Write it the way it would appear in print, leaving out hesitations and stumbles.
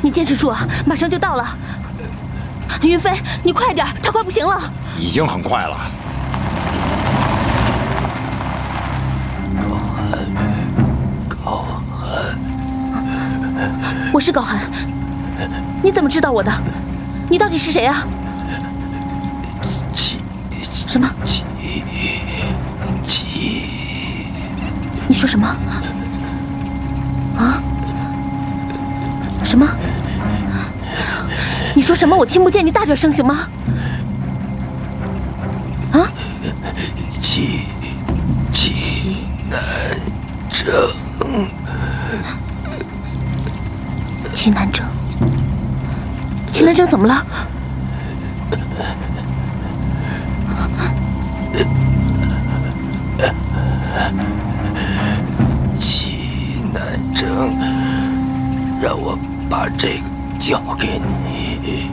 你坚持住啊，马上就到了。云飞，你快点，他快不行了。 已经很快了。 高寒， 我是高寒，你怎么知道我的？你到底是谁啊？什么？你说什么？啊？什么？你说什么？我听不见，你大点声行吗？啊？ 济南征。 齐南征？齐南征怎么了？ 齐南征让我把这个交给你。